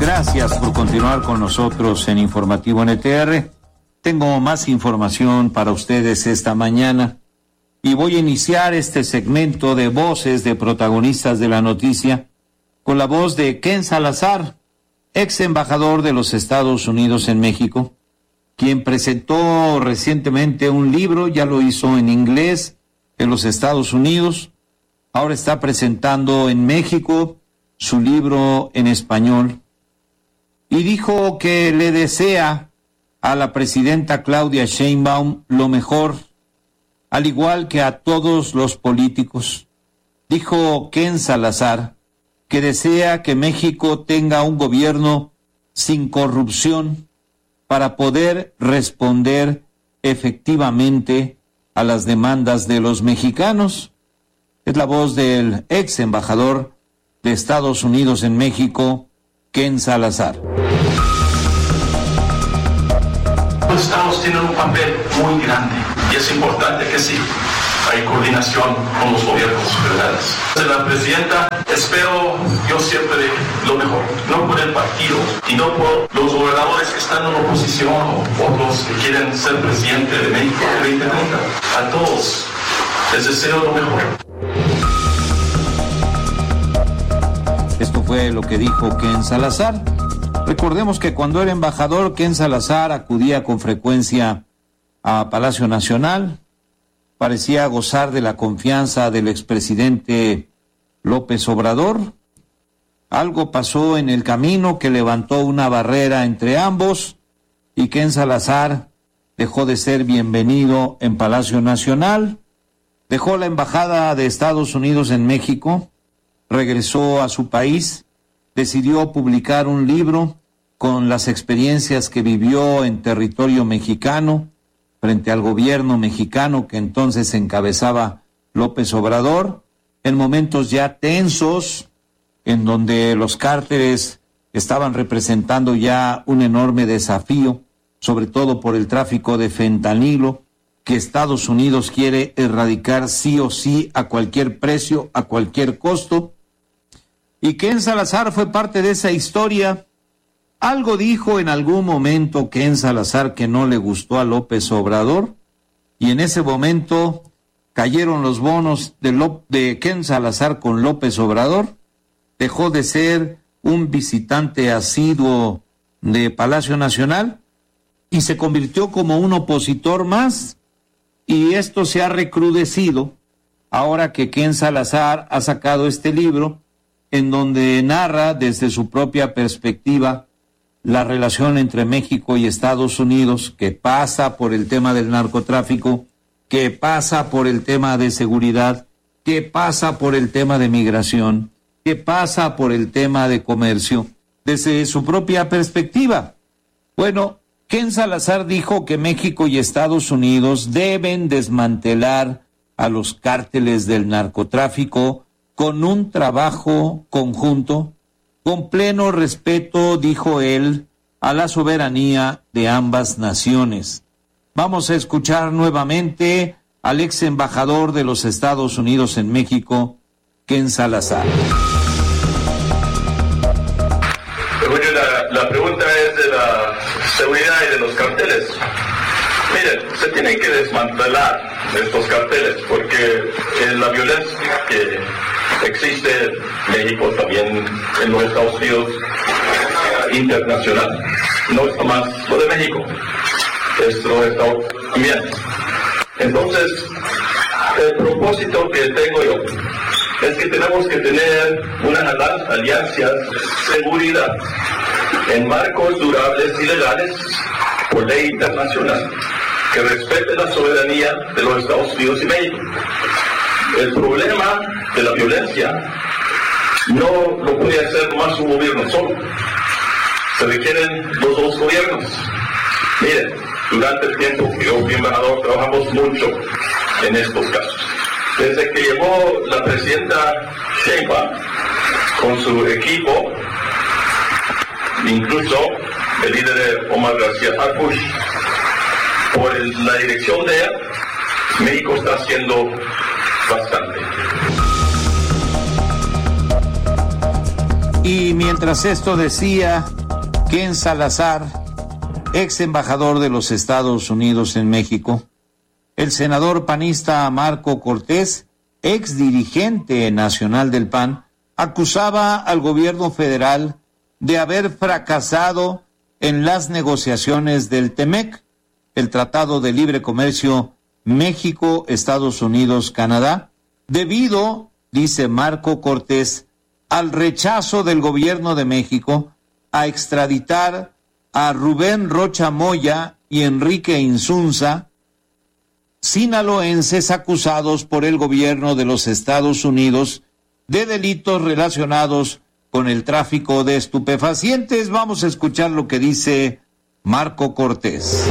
Gracias por continuar con nosotros en Informativo NTR. Tengo más información para ustedes esta mañana y voy a iniciar este segmento de voces de protagonistas de la noticia con la voz de Ken Salazar, ex embajador de los Estados Unidos en México, quien presentó recientemente un libro, ya lo hizo en inglés en los Estados Unidos, ahora está presentando en México su libro en español, y dijo que le desea a la presidenta Claudia Sheinbaum lo mejor, al igual que a todos los políticos. Dijo Ken Salazar que desea que México tenga un gobierno sin corrupción para poder responder efectivamente a las demandas de los mexicanos. Es la voz del ex embajador de Estados Unidos en México, Ken Salazar. Los estados tienen un papel muy grande y es importante que sí hay coordinación con los gobiernos federales. De la presidenta espero yo siempre lo mejor, no por el partido y no por los gobernadores que están en oposición o otros que quieren ser presidente de México en 2030. A todos les deseo lo mejor. Esto fue lo que dijo Ken Salazar. Recordemos que cuando era embajador, Ken Salazar acudía con frecuencia a Palacio Nacional, parecía gozar de la confianza del expresidente López Obrador. Algo pasó en el camino que levantó una barrera entre ambos y Ken Salazar dejó de ser bienvenido en Palacio Nacional, dejó la embajada de Estados Unidos en México, regresó a su país, decidió publicar un libro con las experiencias que vivió en territorio mexicano frente al gobierno mexicano que entonces encabezaba López Obrador, en momentos ya tensos, en donde los cárteles estaban representando ya un enorme desafío, sobre todo por el tráfico de fentanilo, que Estados Unidos quiere erradicar sí o sí a cualquier precio, a cualquier costo. Y Ken Salazar fue parte de esa historia. Algo dijo en algún momento Ken Salazar que no le gustó a López Obrador, y en ese momento cayeron los bonos de Ken Salazar con López Obrador. Dejó de ser un visitante asiduo de Palacio Nacional y se convirtió como un opositor más, y esto se ha recrudecido ahora que Ken Salazar ha sacado este libro en donde narra desde su propia perspectiva la relación entre México y Estados Unidos, que pasa por el tema del narcotráfico, que pasa por el tema de seguridad, que pasa por el tema de migración, que pasa por el tema de comercio, desde su propia perspectiva. Bueno, Ken Salazar dijo que México y Estados Unidos deben desmantelar a los cárteles del narcotráfico con un trabajo conjunto, con pleno respeto, dijo él, a la soberanía de ambas naciones. Vamos a escuchar nuevamente al ex embajador de los Estados Unidos en México, Ken Salazar. La pregunta es de la seguridad y de los carteles. Miren, se tienen que desmantelar estos carteles porque la violencia que existe en México, también en los Estados Unidos, internacional, no es nomás lo de México, es lo de Estados Unidos también. Entonces, el propósito que tengo yo es que tenemos que tener unas alianzas de seguridad en marcos durables y legales por ley internacional que respete la soberanía de los Estados Unidos y México. El problema de la violencia no lo puede hacer más un gobierno solo. Se requieren los dos gobiernos. Miren, durante el tiempo que yo fui embajador trabajamos mucho en estos casos. Desde que llegó la presidenta Sheinbaum con su equipo, incluso el líder Omar García Harfuch, por la dirección de él, México está haciendo bastante. Y mientras esto decía, Ken Salazar, ex embajador de los Estados Unidos en México, el senador panista Marco Cortés, ex dirigente nacional del PAN, acusaba al gobierno federal de haber fracasado en las negociaciones del TEMEC, el Tratado de Libre Comercio México, Estados Unidos, Canadá, debido, dice Marco Cortés, al rechazo del gobierno de México a extraditar a Rubén Rocha Moya y Enrique Insunza, sinaloenses acusados por el gobierno de los Estados Unidos de delitos relacionados con el tráfico de estupefacientes. Vamos a escuchar lo que dice Marco Cortés.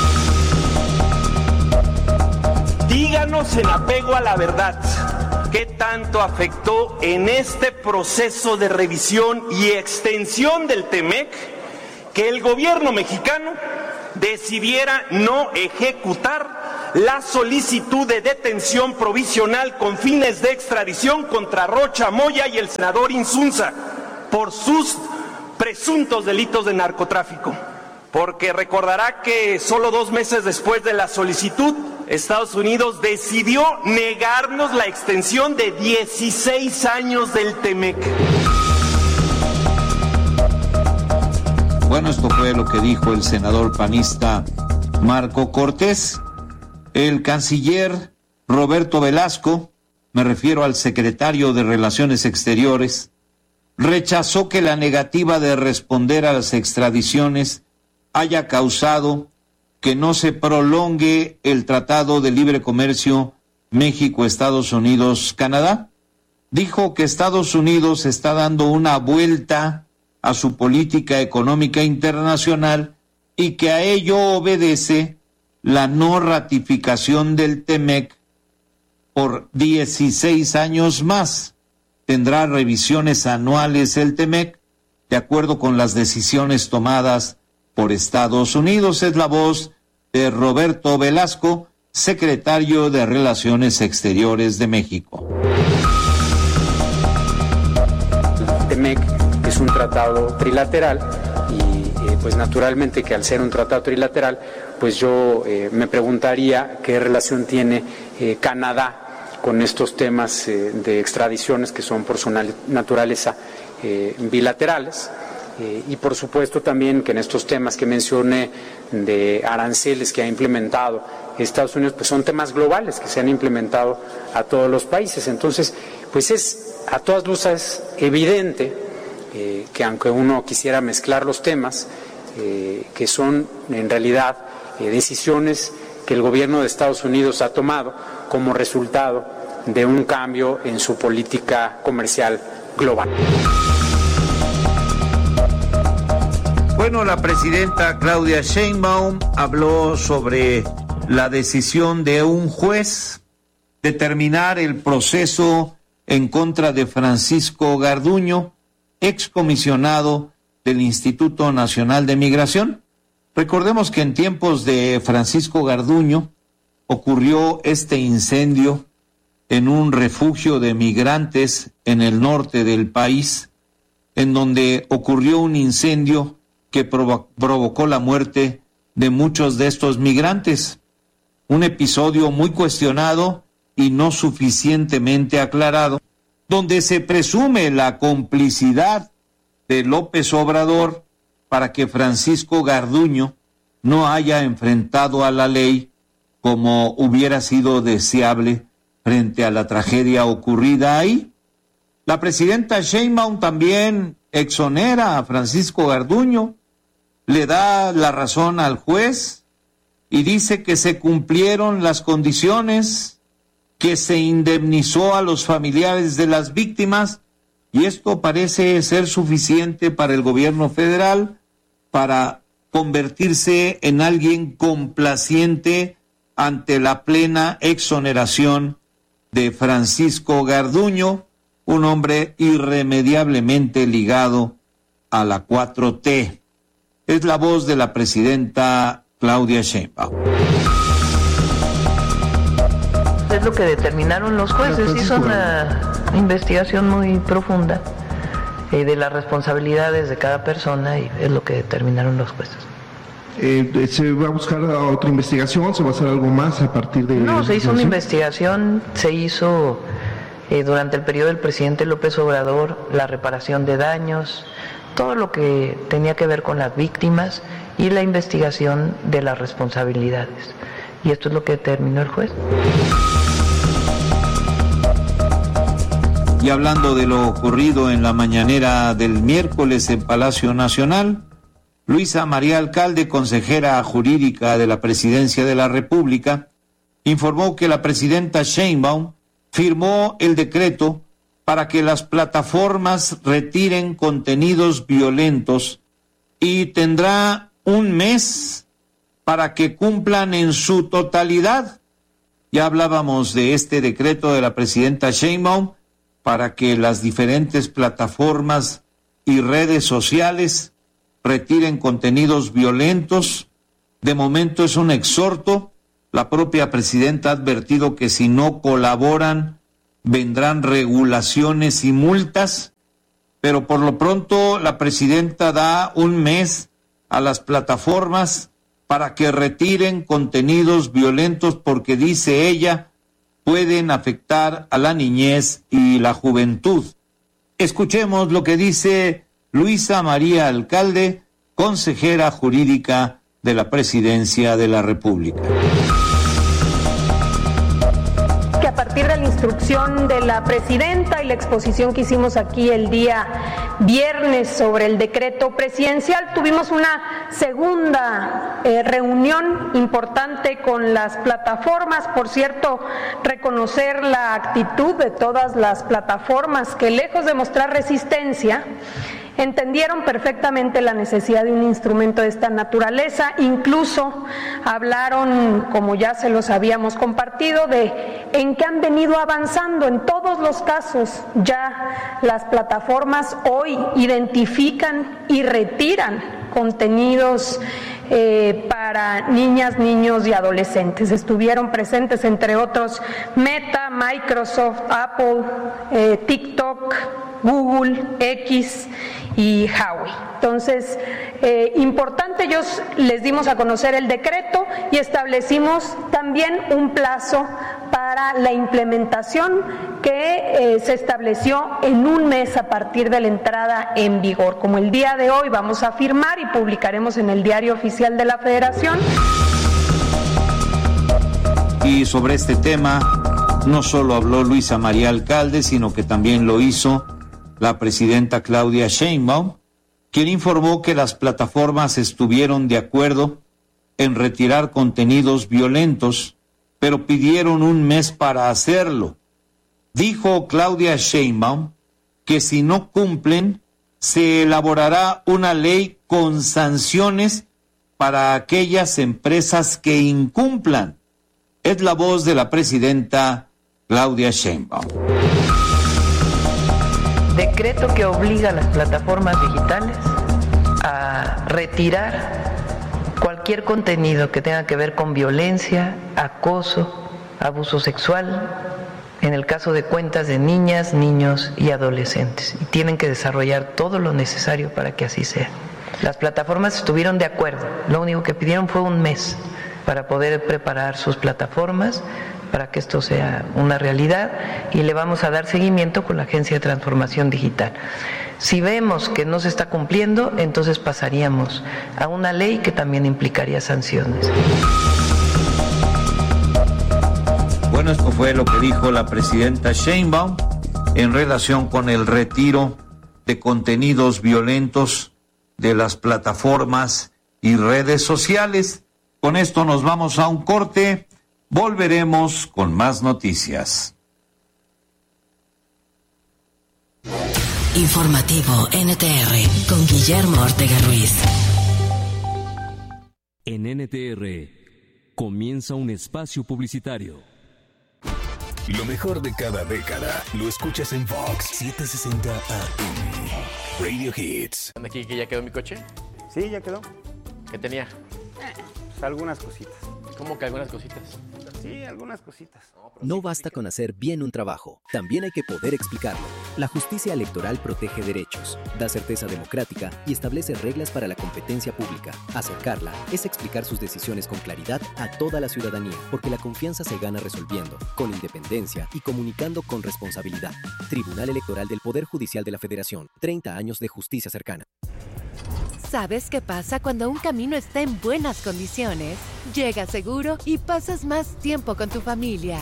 Díganos en apego a la verdad, ¿qué tanto afectó en este proceso de revisión y extensión del TEMEC que el gobierno mexicano decidiera no ejecutar la solicitud de detención provisional con fines de extradición contra Rocha Moya y el senador Insunza por sus presuntos delitos de narcotráfico? Porque recordará que solo 2 meses después de la solicitud, Estados Unidos decidió negarnos la extensión de 16 años del TEMEC. Bueno, esto fue lo que dijo el senador panista Marco Cortés. El canciller Roberto Velasco, me refiero al secretario de Relaciones Exteriores, rechazó que la negativa de responder a las extradiciones haya causado que no se prolongue el Tratado de Libre Comercio México, Estados Unidos, Canadá. Dijo que Estados Unidos está dando una vuelta a su política económica internacional y que a ello obedece la no ratificación del TEMEC por 16 años más. Tendrá revisiones anuales el TEMEC de acuerdo con las decisiones tomadas por Estados Unidos. Es la voz de Roberto Velasco, secretario de Relaciones Exteriores de México. El TEMEC es un tratado trilateral y pues naturalmente que al ser un tratado trilateral, pues yo me preguntaría qué relación tiene Canadá con estos temas de extradiciones que son por su naturaleza bilaterales. Y por supuesto también que en estos temas que mencioné de aranceles que ha implementado Estados Unidos, pues son temas globales que se han implementado a todos los países. Entonces, pues es a todas luces evidente que aunque uno quisiera mezclar los temas, que son en realidad decisiones que el gobierno de Estados Unidos ha tomado como resultado de un cambio en su política comercial global. Bueno, la presidenta Claudia Sheinbaum habló sobre la decisión de un juez de terminar el proceso en contra de Francisco Garduño, excomisionado del Instituto Nacional de Migración. Recordemos que en tiempos de Francisco Garduño ocurrió este incendio en un refugio de migrantes en el norte del país, en donde ocurrió un incendio que provocó la muerte de muchos de estos migrantes. Un episodio muy cuestionado y no suficientemente aclarado, donde se presume la complicidad de López Obrador para que Francisco Garduño no haya enfrentado a la ley como hubiera sido deseable frente a la tragedia ocurrida ahí. La presidenta Sheinbaum también exonera a Francisco Garduño, le da la razón al juez y dice que se cumplieron las condiciones, que se indemnizó a los familiares de las víctimas, y esto parece ser suficiente para el gobierno federal para convertirse en alguien complaciente ante la plena exoneración de Francisco Garduño, un hombre irremediablemente ligado a la 4T. Es la voz de la presidenta Claudia Sheinbaum. Es lo que determinaron los jueces, hizo una investigación muy profunda de las responsabilidades de cada persona, y es lo que determinaron los jueces. ¿Se va a buscar otra investigación? ¿Se va a hacer algo más a partir de...? No, se hizo una investigación, se hizo durante el periodo del presidente López Obrador la reparación de daños, todo lo que tenía que ver con las víctimas y la investigación de las responsabilidades. Y esto es lo que determinó el juez. Y hablando de lo ocurrido en la mañanera del miércoles en Palacio Nacional, Luisa María Alcalde, consejera jurídica de la Presidencia de la República, informó que la presidenta Sheinbaum firmó el decreto para que las plataformas retiren contenidos violentos y tendrá un mes para que cumplan en su totalidad. Ya hablábamos de este decreto de la presidenta Sheinbaum para que las diferentes plataformas y redes sociales retiren contenidos violentos. De momento es un exhorto. La propia presidenta ha advertido que si no colaboran vendrán regulaciones y multas, pero por lo pronto la presidenta da un mes a las plataformas para que retiren contenidos violentos porque, dice ella, pueden afectar a la niñez y la juventud. Escuchemos lo que dice Luisa María Alcalde, consejera jurídica de la Presidencia de la República. Que a partir de la instrucción de la presidenta y la exposición que hicimos aquí el día viernes sobre el decreto presidencial, tuvimos una segunda reunión importante con las plataformas. Por cierto, reconocer la actitud de todas las plataformas que, lejos de mostrar resistencia, entendieron perfectamente la necesidad de un instrumento de esta naturaleza. Incluso hablaron, como ya se los habíamos compartido, de en qué han venido avanzando. En todos los casos ya las plataformas hoy identifican y retiran contenidos para niñas, niños y adolescentes. Estuvieron presentes, entre otros, Meta, Microsoft, Apple, TikTok, Google, X y Huawei. Entonces, importante, ellos les dimos a conocer el decreto y establecimos también un plazo para la implementación que se estableció en un mes a partir de la entrada en vigor. Como el día de hoy vamos a firmar y publicaremos en el Diario Oficial de la Federación. Y sobre este tema no solo habló Luisa María Alcalde, sino que también lo hizo la presidenta Claudia Sheinbaum, quien informó que las plataformas estuvieron de acuerdo en retirar contenidos violentos, pero pidieron un mes para hacerlo. Dijo Claudia Sheinbaum que si no cumplen, se elaborará una ley con sanciones para aquellas empresas que incumplan. Es la voz de la presidenta Claudia Sheinbaum. Decreto que obliga a las plataformas digitales a retirar cualquier contenido que tenga que ver con violencia, acoso, abuso sexual, en el caso de cuentas de niñas, niños y adolescentes. Y tienen que desarrollar todo lo necesario para que así sea. Las plataformas estuvieron de acuerdo. Lo único que pidieron fue un mes para poder preparar sus plataformas, para que esto sea una realidad, y le vamos a dar seguimiento con la Agencia de Transformación Digital. Si vemos que no se está cumpliendo, entonces pasaríamos a una ley que también implicaría sanciones. Bueno, esto fue lo que dijo la presidenta Sheinbaum en relación con el retiro de contenidos violentos de las plataformas y redes sociales. Con esto nos vamos a un corte. Volveremos con más noticias. Informativo NTR con Guillermo Ortega Ruiz. En NTR comienza un espacio publicitario. Lo mejor de cada década lo escuchas en Fox 760 AM. Radio Hits. ¿Aquí que ya quedó mi coche? Sí, ya quedó. ¿Qué tenía? Pues algunas cositas. ¿Cómo que algunas cositas? Sí, algunas cositas. No basta con hacer bien un trabajo, también hay que poder explicarlo. La justicia electoral protege derechos, da certeza democrática y establece reglas para la competencia pública. Acercarla es explicar sus decisiones con claridad a toda la ciudadanía, porque la confianza se gana resolviendo, con independencia y comunicando con responsabilidad. Tribunal Electoral del Poder Judicial de la Federación, 30 años de justicia cercana. ¿Sabes qué pasa cuando un camino está en buenas condiciones? Llegas seguro y pasas más tiempo con tu familia.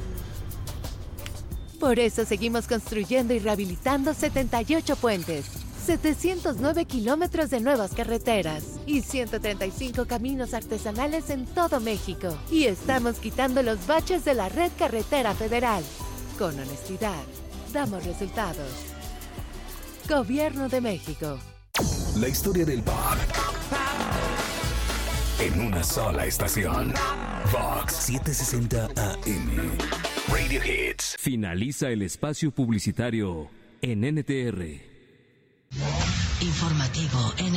Por eso seguimos construyendo y rehabilitando 78 puentes, 709 kilómetros de nuevas carreteras y 135 caminos artesanales en todo México. Y estamos quitando los baches de la red carretera federal. Con honestidad, damos resultados. Gobierno de México. La historia del pop en una sola estación. Vox 760 AM. Radio Hits. Finaliza el espacio publicitario en NTR. Informativo